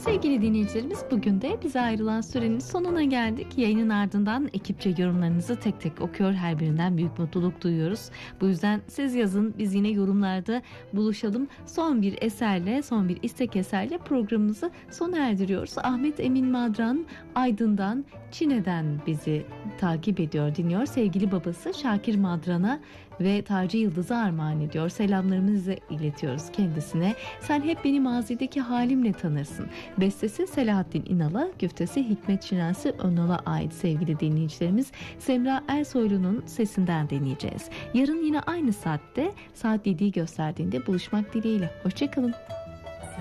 Sevgili dinleyicilerimiz, bugün de bize ayrılan sürenin sonuna geldik. Yayının ardından ekipçe yorumlarınızı tek tek okuyor, her birinden büyük mutluluk duyuyoruz. Bu yüzden siz yazın, biz yine yorumlarda buluşalım. Son bir eserle, son bir istek eserle programımızı sona erdiriyoruz. Ahmet Emin Madran Aydın'dan, Çin'den bizi takip ediyor, dinliyor. Sevgili babası Şakir Madran'a ve Taci Yıldız'a armağan ediyor. Selamlarımızı iletiyoruz kendisine. Sen hep beni mazideki halimle tanırsın. Bestesi Selahattin İnal'a, güftesi Hikmet Şinasi Önal'a ait sevgili dinleyicilerimiz. Semra Ersoylu'nun sesinden deneyeceğiz. Yarın yine aynı saatte, saat 7'yi gösterdiğinde buluşmak dileğiyle. Hoşçakalın.